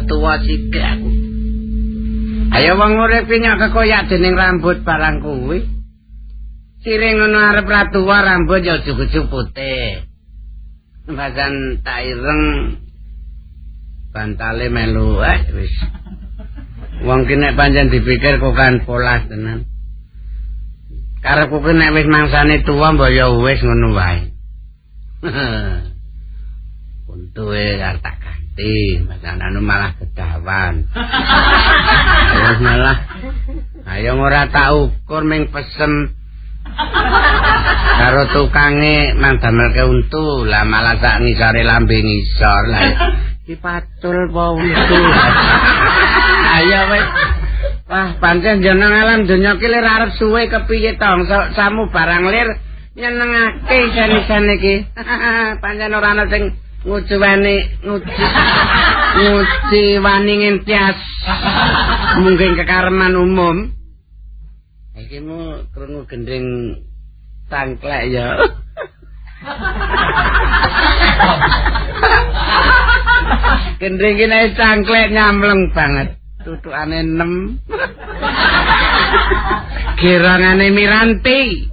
tuwa sithik aku. Ayo wong urip ki nyok kekoyak dening rambut barang kuwi. Siring ngono arep ra tuwa rambut ya ujug-ujug putih. Badan tak ireng bantale melu wis. Wong ki nek pancen dipikir kok kan polas tenan. Karepku ki nek wis mangsane tuwa mbok ya wis ngono wae. Untuke arep tak ganti, masanane malah kedawan. Terus malah ayo ora tak ukur ming pesen karo tukange mang damelke untu, lah malah sak ngisore lambe ngisor lah. Iki patul apa untu. Ayo wis. Wah, pancen jeneng alam donya ki lir arep suwe kepiye to? Samu barang lir nyenengake isan-isan iki. Pancen ora ana sing nguji wani ngentias. Mungkin kekareman umum. Iki mu krungu gending tangklek ya. Gending ki nek tangklek nyamleng banget. Tutukane 6. Girangane Miranti.